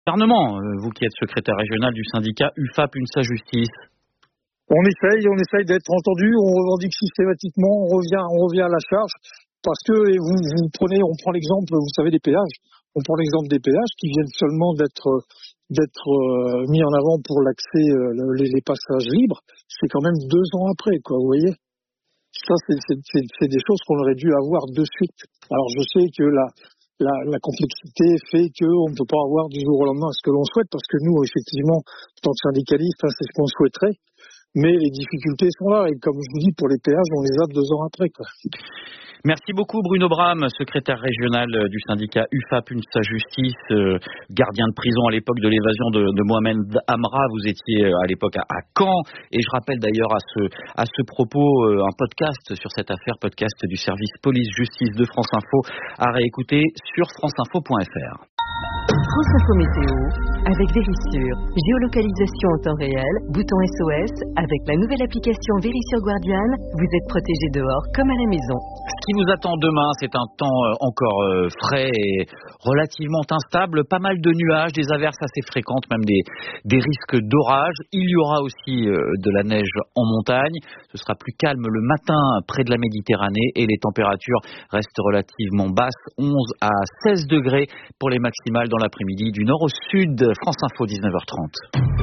discernement, vous qui êtes secrétaire régional du syndicat UFAP UNSA Justice. On essaye d'être entendu, on revendique systématiquement, on revient à la charge, parce que on prend l'exemple, vous savez, des péages. On prend l'exemple des péages qui viennent seulement d'être mis en avant pour l'accès, les passages libres. C'est quand même 2 ans après, quoi, vous voyez. Ça, c'est des choses qu'on aurait dû avoir de suite. Alors, je sais que la complexité fait qu'on ne peut pas avoir du jour au lendemain ce que l'on souhaite, parce que nous, effectivement, en tant que syndicalistes, c'est ce qu'on souhaiterait. Mais les difficultés sont là, et comme je vous dis, pour les péages, on les a 2 ans après, quoi. Merci beaucoup Bruno Bram, secrétaire régional du syndicat UFAP UNSA Justice, gardien de prison à l'époque de l'évasion de Mohamed Amra. Vous étiez à l'époque à Caen, et je rappelle d'ailleurs à ce propos un podcast sur cette affaire, podcast du service police-justice de France Info, à réécouter sur franceinfo.fr. France Info Météo, avec Vérissure. Géolocalisation en temps réel, bouton SOS. Avec la nouvelle application Vérissure Guardian, vous êtes protégé dehors comme à la maison. Ce qui vous attend demain, c'est un temps encore frais et relativement instable. Pas mal de nuages, des averses assez fréquentes, même des risques d'orage. Il y aura aussi de la neige en montagne. Ce sera plus calme le matin près de la Méditerranée et les températures restent relativement basses, 11 à 16 degrés pour les maximales dans l'après-midi du nord au sud. France Info, 19h30.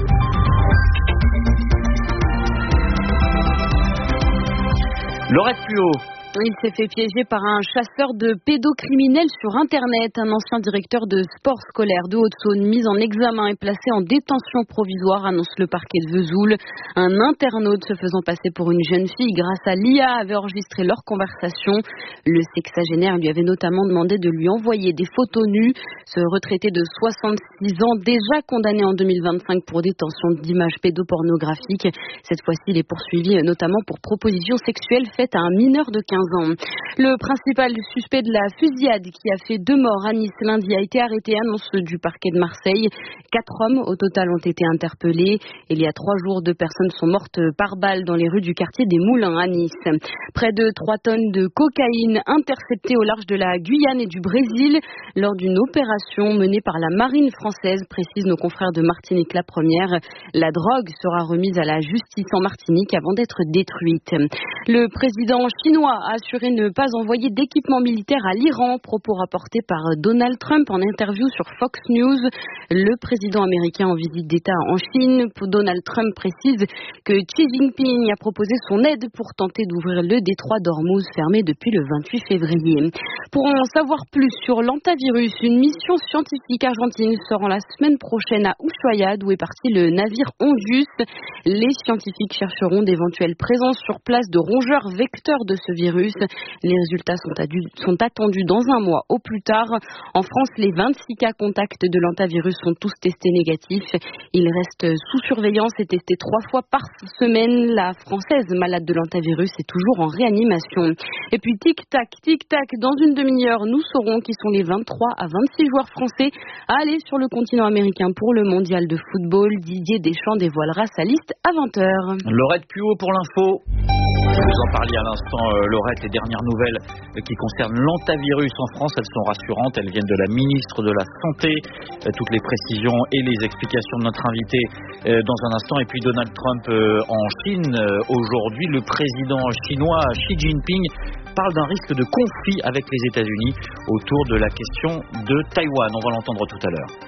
Laurette Puot. Il s'est fait piéger par un chasseur de pédocriminels sur Internet. Un ancien directeur de sport scolaire de Haute-Saône, mis en examen et placé en détention provisoire, annonce le parquet de Vesoul. Un internaute se faisant passer pour une jeune fille grâce à l'IA avait enregistré leur conversation. Le sexagénaire lui avait notamment demandé de lui envoyer des photos nues. Ce retraité de 66 ans, déjà condamné en 2025 pour détention d'images pédopornographiques. Cette fois-ci, il est poursuivi notamment pour proposition sexuelle faite à un mineur de 15 ans. Le principal suspect de la fusillade qui a fait 2 morts à Nice lundi a été arrêté, annonce du parquet de Marseille. 4 hommes au total ont été interpellés. Il y a 3 jours, 2 personnes sont mortes par balle dans les rues du quartier des Moulins à Nice. Près de 3 tonnes de cocaïne interceptées au large de la Guyane et du Brésil lors d'une opération menée par la marine française, précisent nos confrères de Martinique La Première. La drogue sera remise à la justice en Martinique avant d'être détruite. Le président chinois a assuré ne pas envoyer d'équipement militaire à l'Iran, propos rapportés par Donald Trump en interview sur Fox News. Le président américain en visite d'État en Chine, Donald Trump précise que Xi Jinping a proposé son aide pour tenter d'ouvrir le détroit d'Ormuz fermé depuis le 28 février. Pour en savoir plus sur l'hantavirus, une mission scientifique argentine se rend la semaine prochaine à Ushuaia, d'où est parti le navire Ondius. Les scientifiques chercheront d'éventuelles présences sur place de rongeurs vecteurs de ce virus. Les résultats sont attendus dans un mois au plus tard. En France, les 26 cas contacts de l'hantavirus sont tous testés négatifs. Ils restent sous surveillance et testés 3 fois par semaine. La Française malade de l'hantavirus est toujours en réanimation. Et puis tic-tac, dans une demi-heure, nous saurons qui sont les 23 à 26 joueurs français à aller sur le continent américain pour le mondial de football. Didier Deschamps dévoilera sa liste à 20h. Laurette Puot pour l'info. Vous en parliez à l'instant, Laurette, les dernières nouvelles qui concernent l'hantavirus en France, elles sont rassurantes, elles viennent de la ministre de la Santé. Toutes les précisions et les explications de notre invité dans un instant. Et puis Donald Trump en Chine. Aujourd'hui, le président chinois Xi Jinping parle d'un risque de conflit avec les États-Unis autour de la question de Taïwan. On va l'entendre tout à l'heure.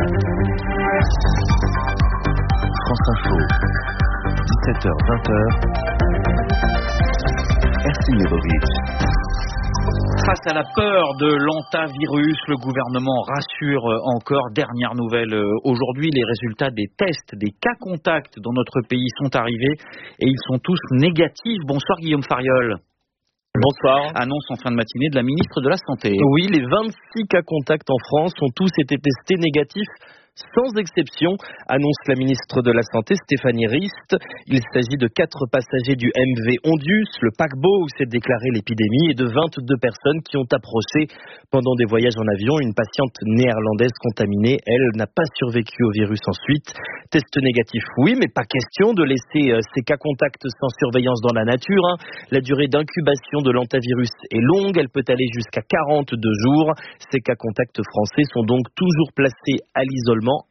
France Info, 17h-20h. Merci Lebovic. Face à la peur de l'hantavirus, le gouvernement rassure encore. Dernière nouvelle aujourd'hui, les résultats des tests, des cas contacts dans notre pays sont arrivés et ils sont tous négatifs. Bonsoir Guillaume Fariol. Bonsoir. Annonce en fin de matinée de la ministre de la Santé. Oui, les 26 cas contacts en France ont tous été testés négatifs. Sans exception, annonce la ministre de la Santé Stéphanie Rist. Il s'agit de 4 passagers du MV Ondius, le paquebot où s'est déclarée l'épidémie, et de 22 personnes qui ont approché pendant des voyages en avion. Une patiente néerlandaise contaminée, elle, n'a pas survécu au virus ensuite. Test négatif, oui, mais pas question de laisser ces cas contacts sans surveillance dans la nature. La durée d'incubation de l'hantavirus est longue, elle peut aller jusqu'à 42 jours. Ces cas contacts français sont donc toujours placés à l'isolement